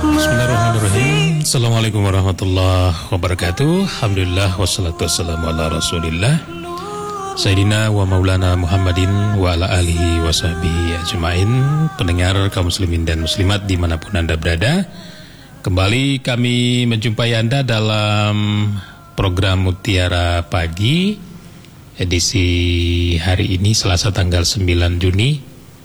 Bismillahirrahmanirrahim. Assalamualaikum warahmatullahi wabarakatuh. Alhamdulillah wassalatu wassalamu ala rasulillah Sayyidina wa maulana Muhammadin wa ala alihi wa sahbihi ajma'in. Pendengar kaum muslimin dan muslimat dimanapun Anda berada, kembali kami menjumpai Anda dalam program Mutiara Pagi edisi hari ini Selasa tanggal 9 Juni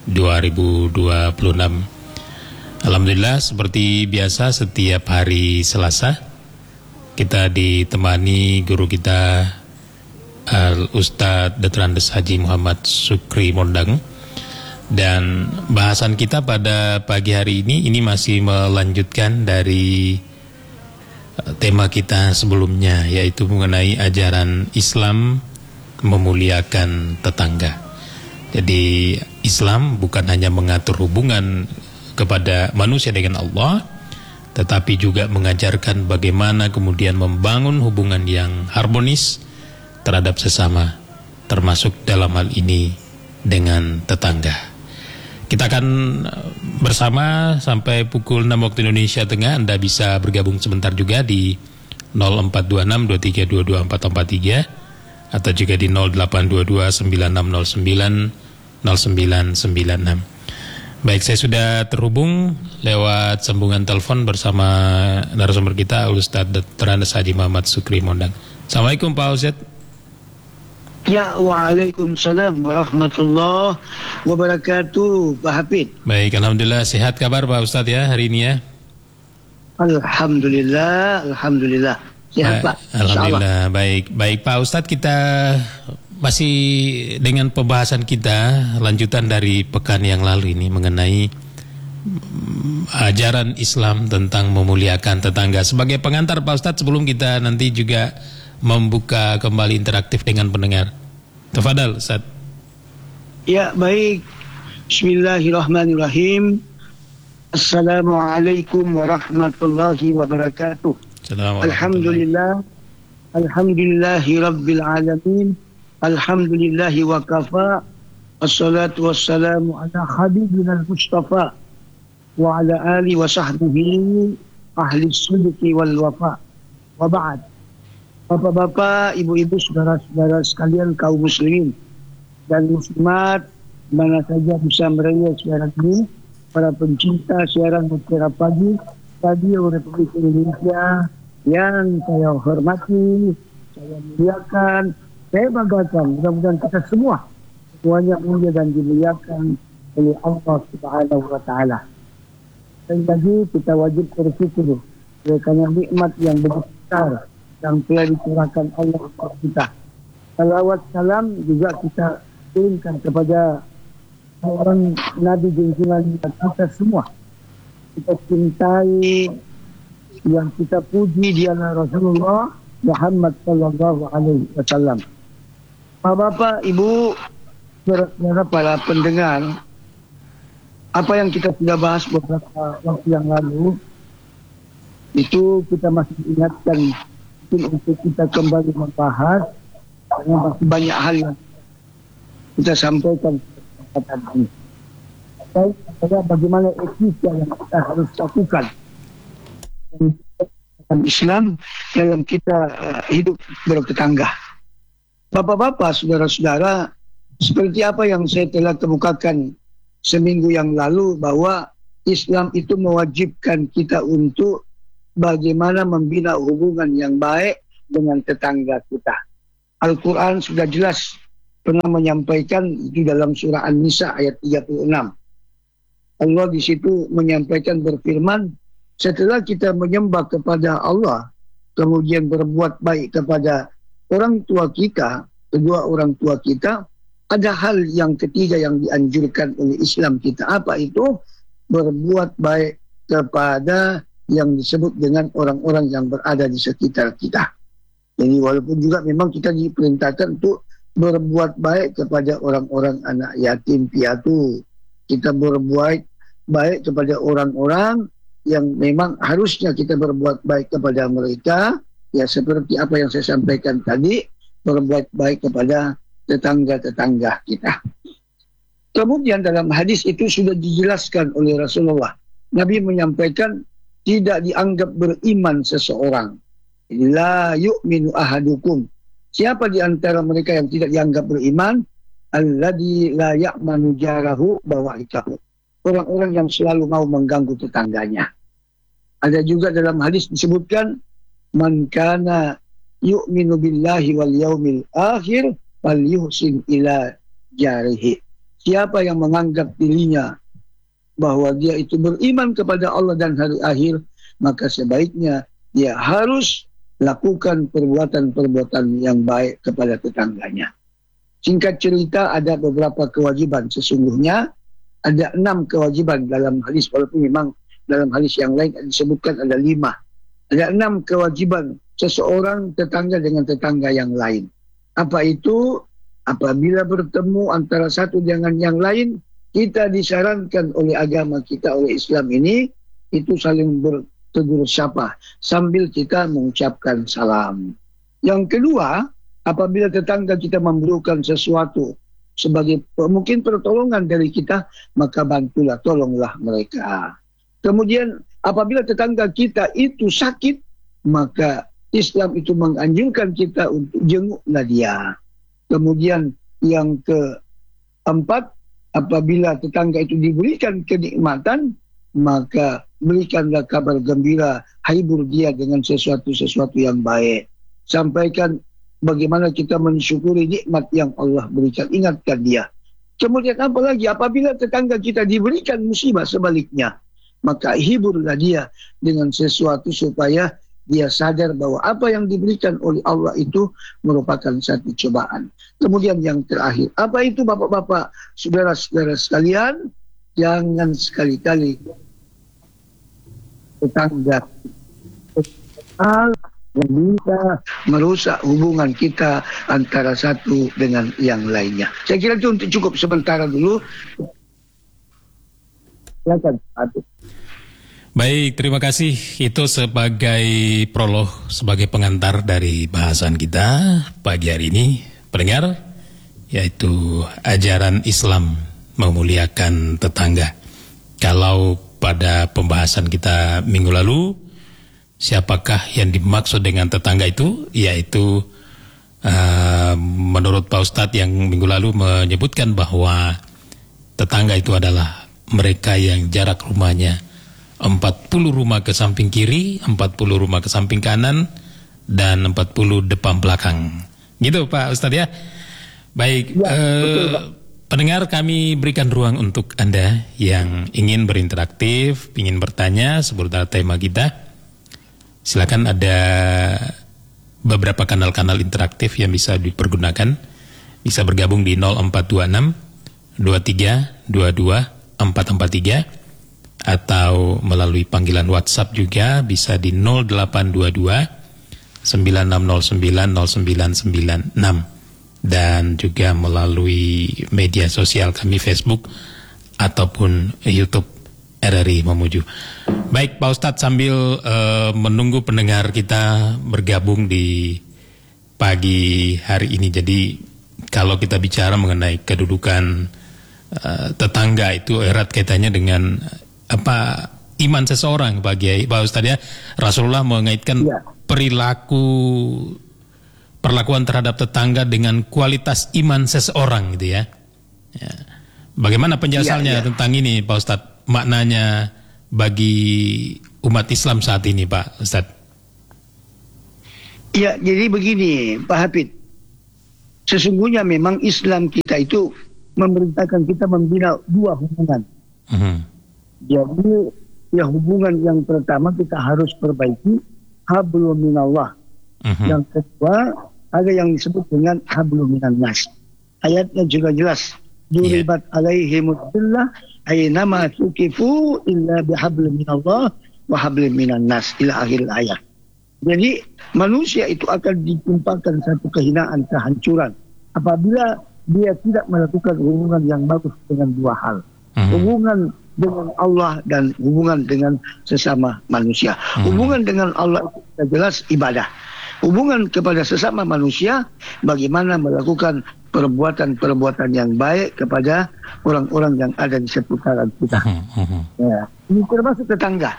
2026. Alhamdulillah, seperti biasa setiap hari Selasa kita ditemani guru kita Ustadz Dr. Andes Haji Muhammad Sukri Mondang. Dan bahasan kita pada pagi hari ini masih melanjutkan dari tema kita sebelumnya, yaitu mengenai ajaran Islam memuliakan tetangga. Jadi Islam bukan hanya mengatur hubungan kepada manusia dengan Allah, tetapi juga mengajarkan bagaimana kemudian membangun hubungan yang harmonis terhadap sesama, termasuk dalam hal ini dengan tetangga. Kita akan bersama sampai pukul 6 waktu Indonesia Tengah. Anda bisa bergabung sebentar juga di 042623224443 atau juga di 082296090996. Baik, saya sudah terhubung lewat sambungan telepon bersama narasumber kita Ustadz Dr. Andes Haji Muhammad Sukri Mondang. Assalamualaikum Pak Ustadz. Ya, waalaikumsalam warahmatullahi wabarakatuh, Pak Hafid. Baik, alhamdulillah sehat kabar Pak Ustadz ya hari ini ya. Alhamdulillah sehat Pak. Alhamdulillah, baik Pak Ustadz, kita masih dengan pembahasan kita lanjutan dari pekan yang lalu ini mengenai ajaran Islam tentang memuliakan tetangga. Sebagai pengantar Pak Ustadz, sebelum kita nanti juga membuka kembali interaktif dengan pendengar, tafadhal Ustadz. Ya, baik. Bismillahirrahmanirrahim. Assalamualaikum warahmatullahi wabarakatuh. Alhamdulillahi rabbil alamin. Alhamdulillahi wa kafa. Wassalatu wassalamu ala habibina al-mustafa wa ala ali wa sahbihi ahli sidqi wal wafa. Wa ba'd. Bapak-bapak, ibu-ibu, saudara-saudara sekalian kaum muslimin dan muslimat mana saja bisa meraih siaran ini, para pencinta siaran Mutiara Pagi Radio Republik Indonesia yang saya hormati, saya muliakan, saya banggakan. Mudah-mudahan kita semuanya mulia dan dimuliakan oleh Allah Subhanahu wa taala. Dan lagi kita wajib bersyukur karena nikmat yang begitu besar yang telah dicurahkan Allah kepada kita. Salawat salam juga kita kirimkan kepada orang Nabi junjungan kita semua. Kita cintai, yang kita puji dia Rasulullah Muhammad sallallahu alaihi wasallam. Bapak, Ibu, saudara para pendengar, apa yang kita sudah bahas beberapa waktu yang lalu itu kita masih ingatkan untuk kita kembali membahas, karena masih banyak hal yang kita sampaikan tadi. Bagaimana etika yang kita harus lakukan dalam Islam dalam kita hidup bertetangga. Bapak-bapak, saudara-saudara, seperti apa yang saya telah kemukakan seminggu yang lalu, bahwa Islam itu mewajibkan kita untuk bagaimana membina hubungan yang baik dengan tetangga kita. Al-Quran sudah jelas pernah menyampaikan itu dalam surah An-Nisa ayat 36. Allah di situ menyampaikan, berfirman, setelah kita menyembah kepada Allah, kemudian berbuat baik kepada orang tua kita, kedua orang tua kita, ada hal yang ketiga yang dianjurkan oleh Islam kita. Apa itu? Berbuat baik kepada yang disebut dengan orang-orang yang berada di sekitar kita. Jadi walaupun juga memang kita diperintahkan untuk berbuat baik kepada orang-orang anak yatim piatu, kita berbuat baik kepada orang-orang yang memang harusnya kita berbuat baik kepada mereka, ya seperti apa yang saya sampaikan tadi, berbuat baik kepada tetangga-tetangga kita. Kemudian dalam hadis itu sudah dijelaskan oleh Rasulullah. Nabi menyampaikan tidak dianggap beriman seseorang. La yu'minu ahadukum. Siapa di antara mereka yang tidak dianggap beriman? Alladzi la ya'manu jarahu bawa'ikahu. Orang-orang yang selalu mau mengganggu tetangganya. Ada juga dalam hadis disebutkan, man kana yu'minu billahi wal yaumil akhir fal yuhsin ila jarihi. Siapa yang menganggap dirinya bahwa dia itu beriman kepada Allah dan hari akhir, maka sebaiknya dia harus lakukan perbuatan-perbuatan yang baik kepada tetangganya. Singkat cerita, ada beberapa kewajiban. Sesungguhnya ada 6 kewajiban dalam hadis, walaupun memang dalam hadis yang lain disebutkan ada 5. Ada 6 kewajiban seseorang tetangga dengan tetangga yang lain. Apa itu? Apabila bertemu antara satu dengan yang lain, kita disarankan oleh agama kita, oleh Islam ini, itu saling bertegur sapa sambil kita mengucapkan salam. Yang kedua, apabila tetangga kita memerlukan sesuatu sebagai mungkin pertolongan dari kita, maka bantulah, tolonglah mereka. Kemudian apabila tetangga kita itu sakit, maka Islam itu menganjurkan kita untuk jenguklah dia. Kemudian yang keempat, apabila tetangga itu diberikan kenikmatan, maka berikanlah kabar gembira, hibur dia dengan sesuatu-sesuatu yang baik. Sampaikan bagaimana kita mensyukuri nikmat yang Allah berikan, ingatkan dia. Kemudian apa lagi? Apabila tetangga kita diberikan musibah sebaliknya, maka hiburlah dia dengan sesuatu supaya dia sadar bahwa apa yang diberikan oleh Allah itu merupakan satu cobaan. Kemudian yang terakhir, apa itu bapak-bapak, saudara-saudara sekalian, jangan sekali-kali tetangga yang bisa merusak hubungan kita antara satu dengan yang lainnya. Saya kira itu untuk cukup sementara dulu. Silakan. Baik, terima kasih. Itu sebagai prolog, sebagai pengantar dari bahasan kita pagi hari ini, pendengar, yaitu ajaran Islam memuliakan tetangga. Kalau pada pembahasan kita minggu lalu, siapakah yang dimaksud dengan tetangga itu? Yaitu menurut Pak Ustadz yang minggu lalu menyebutkan bahwa tetangga itu adalah mereka yang jarak rumahnya 40 rumah ke samping kiri, 40 rumah ke samping kanan, dan 40 depan belakang. Gitu Pak Ustadz ya. Baik, ya, betul, pendengar, kami berikan ruang untuk Anda yang ingin berinteraktif, ingin bertanya seputar tema kita. Silakan, ada beberapa kanal-kanal interaktif yang bisa dipergunakan. Bisa bergabung di 0426 23 22 443 atau melalui panggilan WhatsApp juga bisa di 0822 9609 0996 dan juga melalui media sosial kami Facebook ataupun YouTube RRI Mamuju. Baik Pak Ustadz, sambil menunggu pendengar kita bergabung di pagi hari ini. Jadi kalau kita bicara mengenai kedudukan tetangga, itu erat kaitannya dengan apa iman seseorang bagi Pak Ustadz ya. Rasulullah mengaitkan perlakuan terhadap tetangga dengan kualitas iman seseorang gitu ya. Bagaimana penjelasannya tentang ini Pak Ustadz, maknanya bagi umat Islam saat ini Pak Ustadz? Ya, jadi begini Pak Hafid, sesungguhnya memang Islam kita itu memerintahkan kita membina 2 hubungan. Jadi ya, hubungan yang pertama kita harus perbaiki, hablum minallah. Yang kedua ada yang disebut dengan hablum minan nas. Ayatnya juga jelas, duribat alaihimud billah aynama tukifu illa bihablum minallah wa hablum minan nas, ila akhir ayat. Jadi manusia itu akan ditimpakan satu kehinaan, kehancuran apabila dia tidak melakukan hubungan yang bagus dengan 2 hal. Hubungan dengan Allah dan hubungan dengan sesama manusia. Hubungan dengan Allah itu jelas ibadah. Hubungan kepada sesama manusia, bagaimana melakukan perbuatan-perbuatan yang baik kepada orang-orang yang ada di seputaran kita. Ya, ini termasuk tetangga.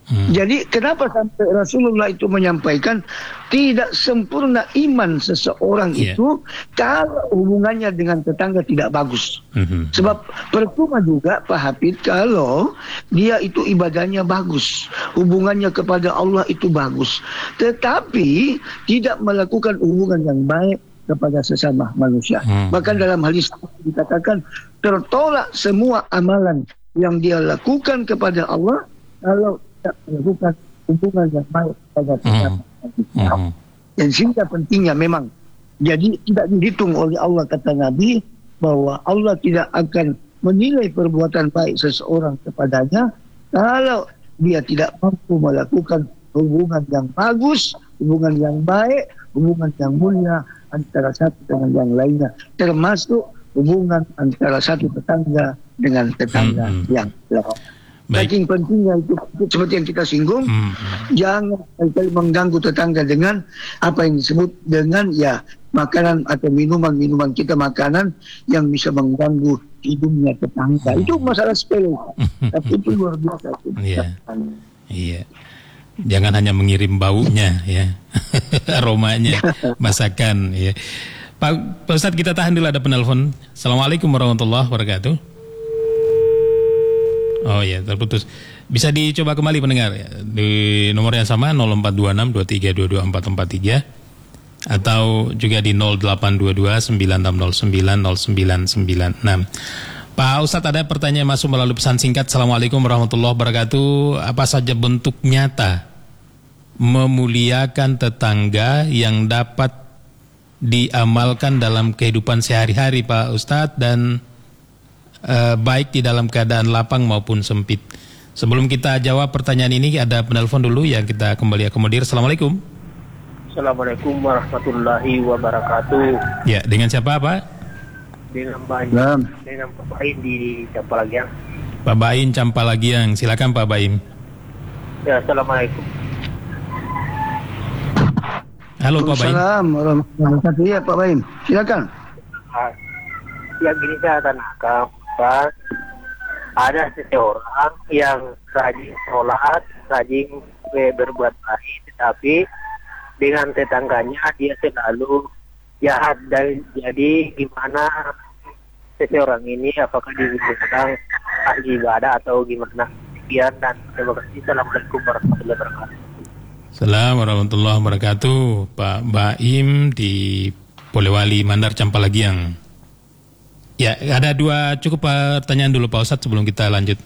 Jadi kenapa sampai Rasulullah itu menyampaikan tidak sempurna iman seseorang itu kalau hubungannya dengan tetangga tidak bagus. Sebab percuma juga Pak Hafid kalau dia itu ibadahnya bagus, hubungannya kepada Allah itu bagus, tetapi tidak melakukan hubungan yang baik kepada sesama manusia. Bahkan dalam hadis dikatakan tertolak semua amalan yang dia lakukan kepada Allah kalau melakukan hubungan yang baik pada sesama. Dan sehingga pentingnya memang. Jadi tidak dihitung oleh Allah, kata Nabi, bahwa Allah tidak akan menilai perbuatan baik seseorang kepadanya kalau dia tidak mampu melakukan hubungan yang bagus, hubungan yang baik, hubungan yang mulia antara satu dengan yang lainnya, termasuk hubungan antara satu tetangga dengan tetangga yang lain. Saking pentingnya itu seperti yang kita singgung, jangan sekali mengganggu tetangga dengan apa yang disebut dengan makanan atau minuman kita, makanan yang bisa mengganggu hidupnya tetangga. Itu masalah sepele, tapi itu luar biasa. Iya. Jangan hanya mengirim baunya ya, aromanya, masakan ya. Pak Ustadz, kita tahan dulu, ada penelpon. Assalamualaikum warahmatullahi wabarakatuh. Oh ya, terputus. Bisa dicoba kembali pendengar ya, di nomor yang sama 042623224443 atau juga di 082296090996. Pak Ustadz, ada pertanyaan masuk melalui pesan singkat. Assalamualaikum warahmatullahi wabarakatuh. Apa saja bentuk nyata memuliakan tetangga yang dapat diamalkan dalam kehidupan sehari-hari Pak Ustadz, dan baik di dalam keadaan lapang maupun sempit? Sebelum kita jawab pertanyaan ini, ada penelpon dulu yang kita kembali akomodir. Assalamualaikum. Assalamualaikum warahmatullahi wabarakatuh. Ya, dengan siapa Pak? Dengan Pak Baim di Campalagiang. Pak Baim Campalagiang, silakan Pak Baim. Ya, assalamualaikum. Halo Pak Baim. Assalamualaikum warahmatullahi wabarakatuh. Ya Pak Baim, silakan. Yang ini saya tanyakan, Pak, ada seseorang yang rajin sholat, rajin berbuat baik, tetapi dengan tetangganya dia selalu jahat. Dan jadi gimana seseorang ini, apakah dibilang ahli ibadah atau gimana? Sekian dan terima kasih. Assalamualaikum warahmatullahi wabarakatuh. Assalamualaikum warahmatullahi wabarakatuh. Pak Baim di Polewali Mandar Campalagiang. Ya, ada dua cukup pertanyaan dulu Pak Ustadz sebelum kita lanjut.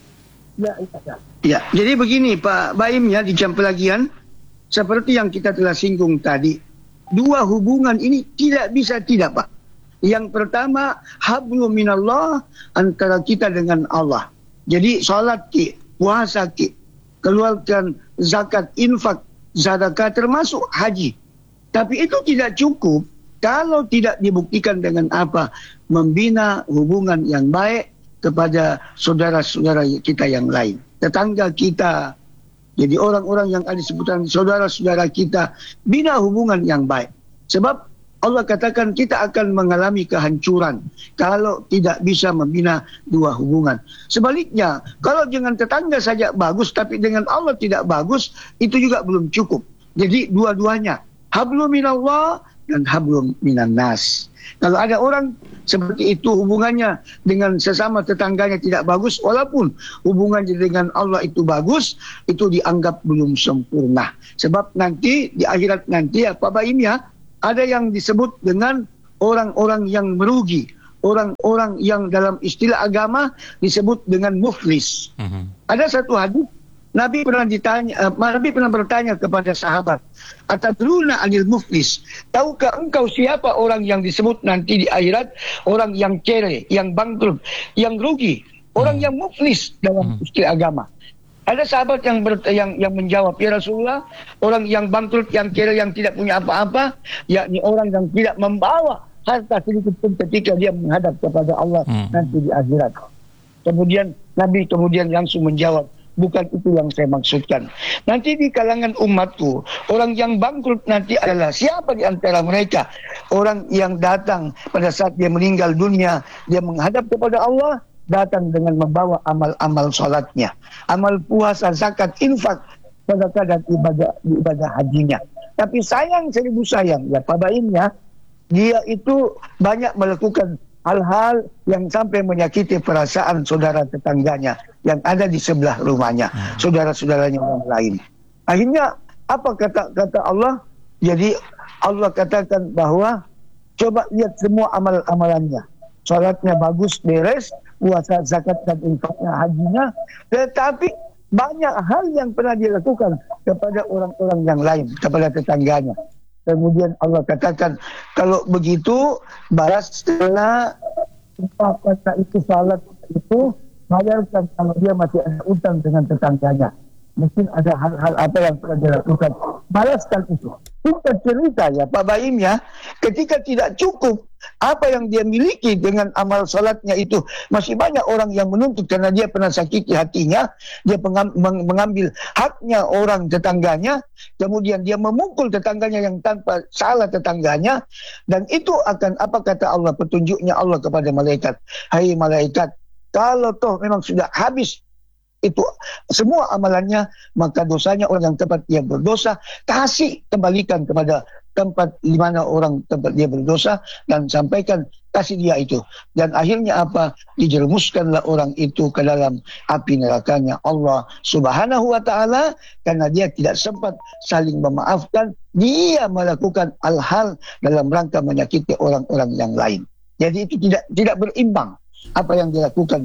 Ya, jadi begini Pak Baim ya, di Campalagian, seperti yang kita telah singgung tadi, dua hubungan ini tidak bisa tidak Pak. Yang pertama, hablum minallah, antara kita dengan Allah. Jadi salat ki, puasa ki, keluarkan zakat, infak, sedekah, termasuk haji. Tapi itu tidak cukup kalau tidak dibuktikan dengan apa? Membina hubungan yang baik kepada saudara-saudara kita yang lain, tetangga kita. Jadi orang-orang yang ada di sebutan saudara-saudara kita, bina hubungan yang baik. Sebab Allah katakan kita akan mengalami kehancuran kalau tidak bisa membina dua hubungan. Sebaliknya, kalau dengan tetangga saja bagus tapi dengan Allah tidak bagus, itu juga belum cukup. Jadi dua-duanya, hablum minallah dan hablum minan nas. Kalau ada orang seperti itu hubungannya dengan sesama tetangganya tidak bagus, walaupun hubungannya dengan Allah itu bagus, itu dianggap belum sempurna. Sebab nanti di akhirat nanti Pak Baim ya, ada yang disebut dengan orang-orang yang merugi, orang-orang yang dalam istilah agama disebut dengan muflis. Ada satu hadis Nabi pernah bertanya kepada sahabat, atadruna anil muflis, tahukah engkau siapa orang yang disebut nanti di akhirat orang yang kere, yang bangkrut, yang rugi, orang yang muflis dalam istilah agama? Ada sahabat yang menjawab, ya Rasulullah, orang yang bangkrut, yang kere, yang tidak punya apa-apa, yakni orang yang tidak membawa harta sedikit pun ketika dia menghadap kepada Allah nanti di akhirat. Kemudian Nabi langsung menjawab, bukan itu yang saya maksudkan. Nanti di kalangan umatku, orang yang bangkrut nanti adalah siapa di antara mereka? Orang yang datang pada saat dia meninggal dunia, dia menghadap kepada Allah, datang dengan membawa amal-amal salatnya, amal puasa, zakat, infak, sedekah dan ibadah hajinya. Tapi sayang seribu sayang ya Pak Baim ya, dia itu banyak melakukan hal-hal yang sampai menyakiti perasaan saudara tetangganya yang ada di sebelah rumahnya, saudara-saudaranya orang lain. Akhirnya apa kata Allah? Jadi Allah katakan bahwa coba lihat semua amalannya. Salatnya bagus, beres, puasa, zakat dan infaknya, hajinya, tetapi banyak hal yang pernah dia lakukan kepada orang-orang yang lain, kepada tetangganya. Kemudian Allah katakan, kalau begitu balaslah kata itu, salat itu bayarkan kalau dia masih ada utang dengan tetangganya. Mungkin ada hal-hal apa yang pernah dia lakukan, balaskan itu. Kita cerita ya Pak Baim ya, ketika tidak cukup apa yang dia miliki dengan amal salatnya itu, masih banyak orang yang menuntut karena dia pernah sakiti hatinya, dia mengambil haknya orang tetangganya, kemudian dia memukul tetangganya yang tanpa salah tetangganya, dan itu akan apa kata Allah, petunjuknya Allah kepada malaikat, hai malaikat, kalau toh memang sudah habis itu semua amalannya, maka dosanya orang yang tempat dia berdosa kembalikan kepada tempat di mana orang tempat dia berdosa, dan sampaikan, kasih dia itu. Dan akhirnya apa? Dijerumuskanlah orang itu ke dalam api nerakanya Allah Subhanahu wa ta'ala, karena dia tidak sempat saling memaafkan, dia melakukan hal-hal dalam rangka menyakiti orang-orang yang lain. Jadi itu tidak berimbang apa yang dilakukan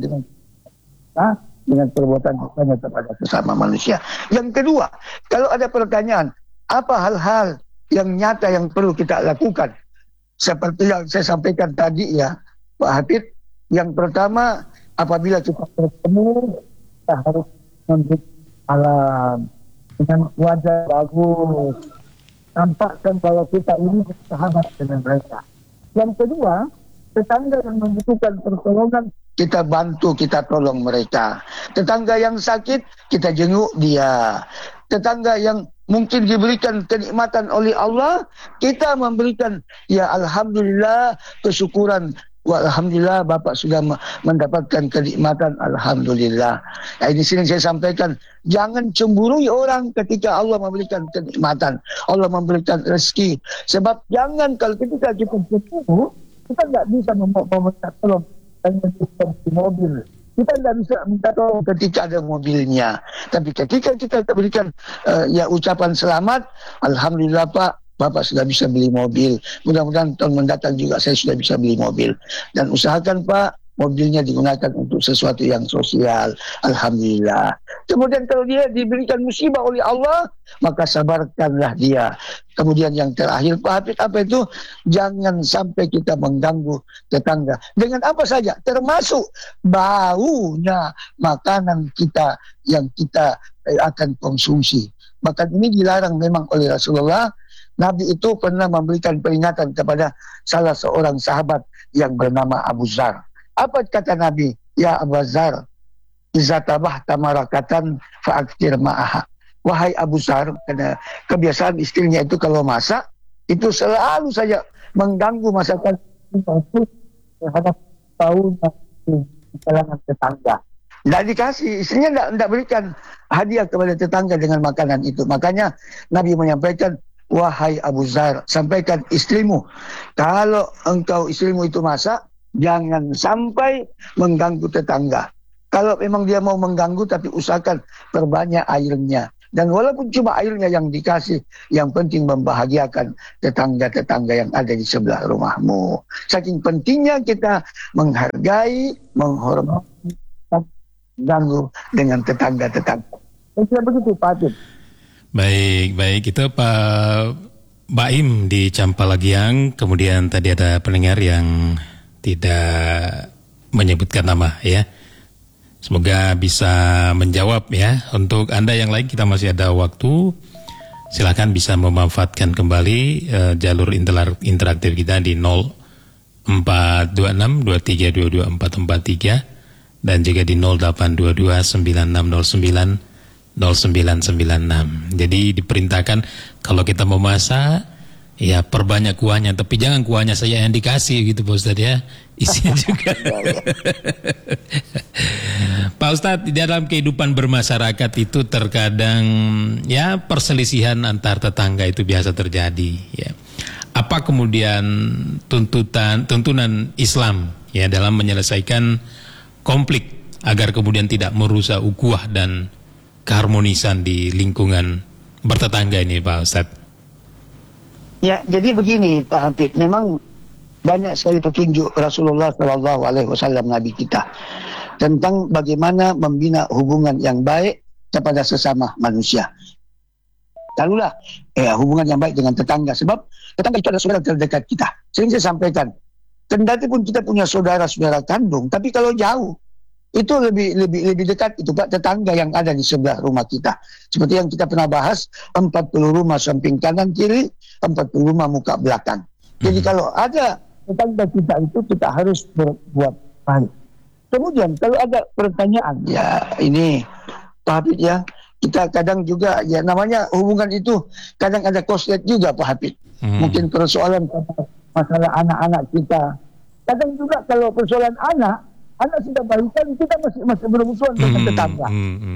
dengan perbuatan kepada sesama manusia. Yang kedua, kalau ada pertanyaan, apa hal-hal yang nyata yang perlu kita lakukan? Seperti yang saya sampaikan tadi ya, Pak Hafid, yang pertama, apabila kita bertemu, kita harus memberi alam dengan wajah bagus, tampakkan bahwa kita ini bersahabat dengan mereka. Yang kedua, tetangga yang membutuhkan pertolongan, kita bantu, kita tolong mereka. Tetangga yang sakit, kita jenguk dia. Tetangga yang mungkin diberikan kenikmatan oleh Allah, kita memberikan, ya Alhamdulillah, kesyukuran. Alhamdulillah Bapak sudah mendapatkan kenikmatan, Alhamdulillah. Nah, ini sering saya sampaikan, jangan cemburui orang ketika Allah memberikan kenikmatan, Allah memberikan rezeki. Sebab jangan, kalau ketika kita cemburu, kita tidak bisa meminta tolong dan di mobil. Kita tidak bisa minta tolong ketika ada mobilnya. Tapi ketika kita berikan ya ucapan selamat, Alhamdulillah Pak, Bapak sudah bisa beli mobil. Mudah-mudahan tahun mendatang juga saya sudah bisa beli mobil. Dan usahakan Pak, mobilnya digunakan untuk sesuatu yang sosial. Alhamdulillah. Kemudian kalau dia diberikan musibah oleh Allah, maka sabarkanlah dia. Kemudian yang terakhir Pak Hafid, apa itu? Jangan sampai kita mengganggu tetangga dengan apa saja, termasuk baunya makanan kita yang kita akan konsumsi. Bahkan ini dilarang memang oleh Rasulullah. Nabi itu pernah memberikan peringatan kepada salah seorang sahabat yang bernama Abu Zar. Apa kata Nabi? Ya Abu Zar, iza tabahta marakatan fa'aktir ma'aha. Wahai Abu Zar, karena kebiasaan istrinya itu kalau masak, itu selalu saja mengganggu masakan terhadap tahunnya di kalangan tetangga. Tidak dikasih, istrinya tidak berikan hadiah kepada tetangga dengan makanan itu. Makanya Nabi menyampaikan, wahai Abu Zar, sampaikan istrimu, kalau engkau istrimu itu masak, jangan sampai mengganggu tetangga. Kalau memang dia mau mengganggu, tapi usahakan perbanyak airnya. Dan walaupun cuma airnya yang dikasih, yang penting membahagiakan tetangga-tetangga yang ada di sebelah rumahmu. Saking pentingnya kita menghargai, menghormati, ganggu dengan tetangga-tetangga. Saya begitu Pak Hafid. Baik, itu Pak Baim di Campalagiang. Kemudian tadi ada pendengar yang tidak menyebutkan nama ya. Semoga bisa menjawab ya. Untuk Anda yang lain, kita masih ada waktu. Silakan bisa memanfaatkan kembali jalur interaktif kita di 042623224443 dan juga di 08229609 0996. Jadi diperintahkan kalau kita mau masak, Ya, perbanyak kuahnya, tapi jangan kuahnya saya yang dikasih gitu Pak Ustadz ya. Isinya juga. Pak Ustadz, di dalam kehidupan bermasyarakat itu terkadang ya perselisihan antar tetangga itu biasa terjadi ya. Apa kemudian tuntunan Islam ya dalam menyelesaikan konflik agar kemudian tidak merusak ukhuwah dan keharmonisan di lingkungan bertetangga ini Pak Ustadz? Ya, jadi begini Pak Habib, memang banyak sekali petunjuk Rasulullah SAW Nabi kita tentang bagaimana membina hubungan yang baik kepada sesama manusia. Lalulah hubungan yang baik dengan tetangga, sebab tetangga itu adalah saudara terdekat kita. Sering saya sampaikan, kendati pun kita punya saudara-saudara kandung, tapi kalau jauh itu lebih dekat itu Pak, tetangga yang ada di sebelah rumah kita. Seperti yang kita pernah bahas, 40 rumah samping kanan kiri, 40 rumah muka belakang. Jadi kalau ada tetangga kita itu kita harus berbuat baik. Kemudian kalau ada pertanyaan, ya ini Pak Habib ya, kita kadang juga ya namanya hubungan itu kadang ada koslet juga Pak Habib. Mungkin persoalan masalah anak-anak kita. Kadang juga kalau persoalan anak sudah balikan, kita masih bermusuhan dengan tetangga.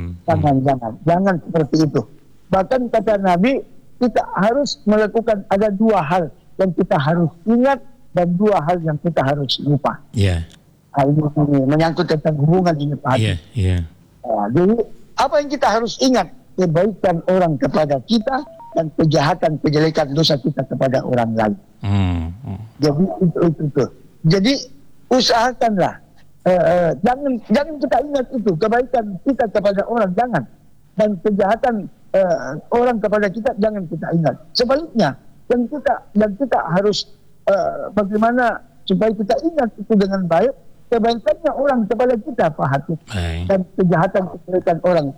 Jangan seperti itu. Bahkan kata Nabi, kita harus melakukan ada 2 hal yang kita harus ingat dan 2 hal yang kita harus lupa. Ini menyangkut tentang hubungan ini Pak. Jadi apa yang kita harus ingat? Kebaikan orang kepada kita dan kejahatan-kejelekan dosa kita kepada orang lain. Jadi itu. Jadi usahakanlah. Jangan kita ingat itu kebaikan kita kepada orang, jangan, dan kejahatan orang kepada kita jangan kita ingat. Sebaliknya, dan kita harus bagaimana supaya kita ingat itu dengan baik kebaikannya orang kepada kita Pak Hatip, dan kejahatan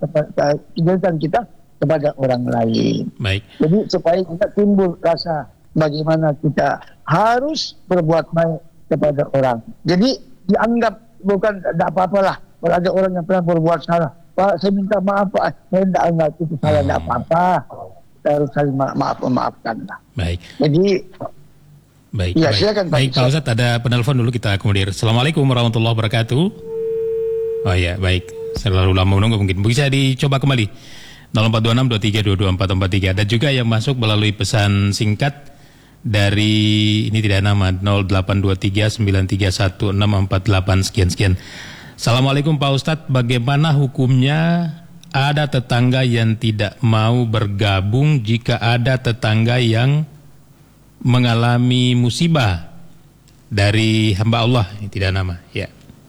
kita kepada orang lain. Baik. Jadi supaya kita timbul rasa bagaimana kita harus berbuat baik kepada orang. Jadi dianggap bukan tidak apa-apalah kalau ada orang yang pernah berbuat salah. Pak, saya minta maaf Pak, saya tidak anggap itu salah, tidak apa-apa. Kita harus saling memaafkan lah. Baik. Jadi baik. Ya, silakan Pak. Baik Pak Ustadz, ada penelpon dulu, kita akomodir. Assalamualaikum warahmatullahi wabarakatuh. Oh ya, baik. Selalu lama menunggu, mungkin bisa dicoba kembali. 042623224443. Ada juga yang masuk melalui pesan singkat dari ini tidak nama 0823931648 sekian. Assalamualaikum Pak Ustadz, bagaimana hukumnya ada tetangga yang tidak mau bergabung jika ada tetangga yang mengalami musibah dari hamba Allah yang tidak nama? Ya,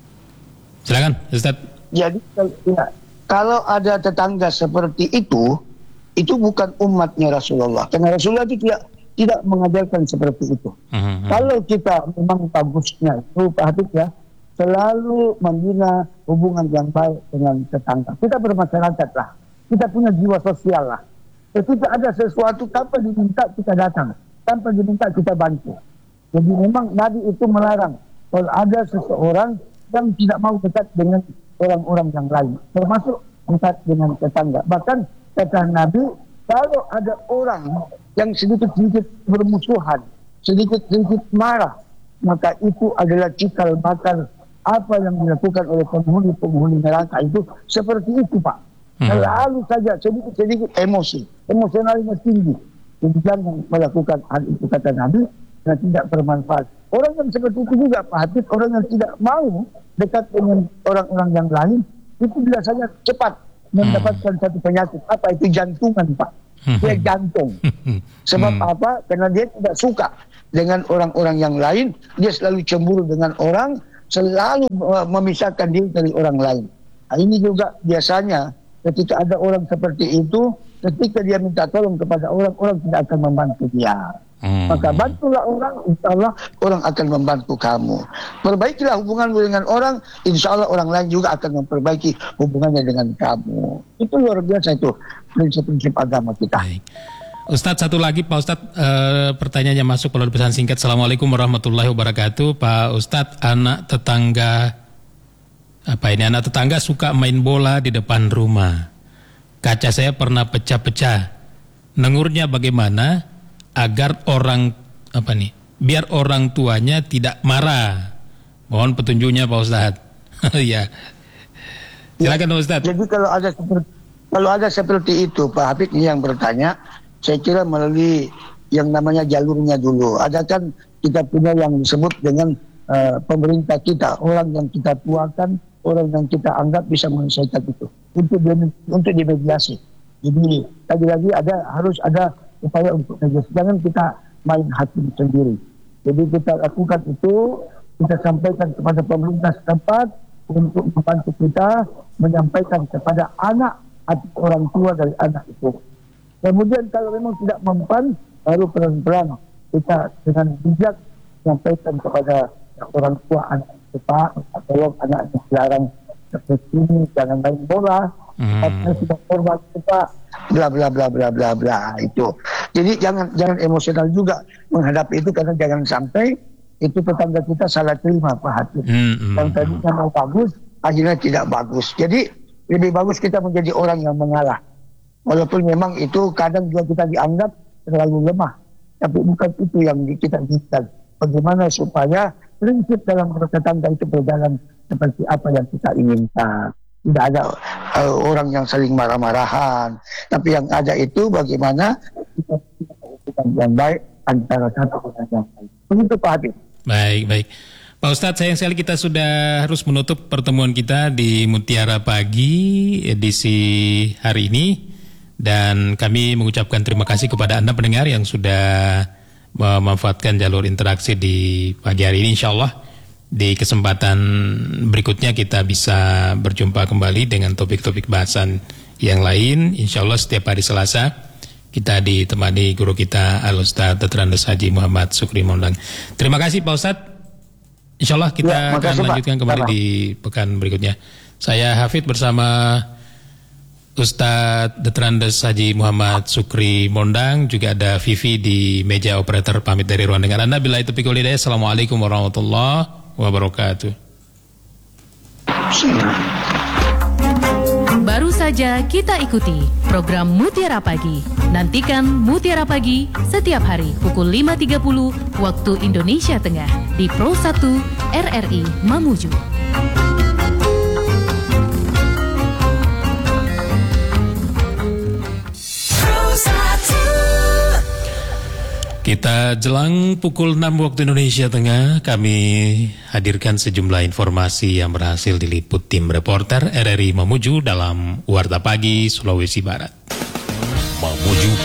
silakan Ustadz. Jadi kalau ada tetangga seperti itu bukan umatnya Rasulullah, karena Rasulullah itu tidak mengajarkan seperti itu. Kalau kita memang bagusnya itu Pak Habib ya, selalu membina hubungan yang baik dengan tetangga. Kita bermasyarakat lah, kita punya jiwa sosial lah. Ketika ada sesuatu tanpa diminta kita datang, tanpa diminta kita bantu. Jadi memang Nabi itu melarang kalau ada seseorang yang tidak mau dekat dengan orang-orang yang lain, termasuk dekat dengan tetangga. Bahkan kata Nabi, kalau ada orang yang sedikit-sedikit bermusuhan, sedikit-sedikit marah, maka itu adalah cikal bakal apa yang dilakukan oleh penghuni neraka itu seperti itu Pak. Selalu saja sedikit-sedikit emosionalnya tinggi. Jadi jangan melakukan hal itu kata Nabi, dan tidak bermanfaat. Orang yang seperti itu juga Pak Habib, orang yang tidak mau dekat dengan orang-orang yang lain, itu biasanya cepat mendapatkan satu penyakit. Apa itu? Jantungan Pak. Dia jantung. Sebab apa? Karena dia tidak suka dengan orang-orang yang lain. Dia selalu cemburu dengan orang, selalu memisahkan diri dari orang lain. Nah, ini juga biasanya ketika ada orang seperti itu, ketika dia minta tolong kepada orang, orang tidak akan membantu dia. Maka bantulah orang, insya Allah orang akan membantu kamu. Perbaikilah hubunganmu dengan orang, insya Allah orang lain juga akan memperbaiki hubungannya dengan kamu. Itu luar biasa itu prinsip-prinsip agama kita. Baik. Ustadz, satu lagi Pak Ustadz, pertanyaan yang masuk melalui pesan singkat. Assalamualaikum warahmatullahi wabarakatuh. Pak Ustadz, anak tetangga suka main bola di depan rumah. Kaca saya pernah pecah-pecah. Nengurnya bagaimana? agar biar orang tuanya tidak marah. Mohon petunjuknya Pak Ustadz. Ya. Silakan Pak Ustadz. Jadi kalau ada seperti itu, Pak Habib ini yang bertanya, saya kira melalui yang namanya jalurnya dulu. Ada kan kita punya yang disebut dengan pemerintah kita, orang yang kita tuakan, orang yang kita anggap bisa menyelesaikan itu untuk dimediasi. Jadi lagi-lagi harus ada upaya untuk mediasi. Jangan kita main hakim sendiri. Jadi kita lakukan itu, kita sampaikan kepada pemerintah setempat untuk membantu kita menyampaikan kepada anak atau orang tua dari anak itu. Kemudian kalau memang tidak mempan, baru pelan-pelan kita dengan bijak menyampaikan kepada orang tua anak itu, Pak, tolong anaknya dilarang seperti ini, jangan main bola, sudah korban Pak, bla bla bla bla bla bla itu. Jadi jangan emosional juga menghadapi itu, karena jangan sampai itu tetangga kita salah terima Pak Hakim. Yang tadinya mau bagus, akhirnya tidak bagus. Jadi lebih bagus kita menjadi orang yang mengalah. Walaupun memang itu kadang juga kita dianggap terlalu lemah, tapi bukan itu yang kita inginkan. Bagaimana supaya prinsip dalam bertetangga itu berjalan seperti apa yang kita inginkan. Tidak ada orang yang saling marah-marahan, tapi yang ada itu bagaimana kita melakukan yang baik antara satu dengan yang lain. Begitu Pak Habib. Baik. Pak Ustadz, sayang sekali kita sudah harus menutup pertemuan kita di Mutiara Pagi edisi hari ini. Dan kami mengucapkan terima kasih kepada Anda pendengar yang sudah memanfaatkan jalur interaksi di pagi hari ini. Insya Allah di kesempatan berikutnya kita bisa berjumpa kembali dengan topik-topik bahasan yang lain. Insya Allah setiap hari Selasa kita ditemani guru kita Al-Ustadz Dr. Andes Haji Muhammad Sukri Mondang. Terima kasih Pak Ustadz. Insya Allah kita akan lanjutkan kembali di pekan berikutnya. Saya Hafid bersama Ustadz Dr. Andes Haji Muhammad Sukri Mondang, juga ada Vivi di meja operator, pamit dari ruang dengar Anda. Billahi taufiq wal hidayah. Assalamualaikum warahmatullahi wabarakatuh. Baru saja kita ikuti program Mutiara Pagi. Nantikan Mutiara Pagi setiap hari pukul 5.30 waktu Indonesia Tengah di Pro 1 RRI Mamuju. Kita jelang pukul 6 waktu Indonesia Tengah, kami hadirkan sejumlah informasi yang berhasil diliput tim reporter RRI Mamuju dalam Warta Pagi Sulawesi Barat. Mamuju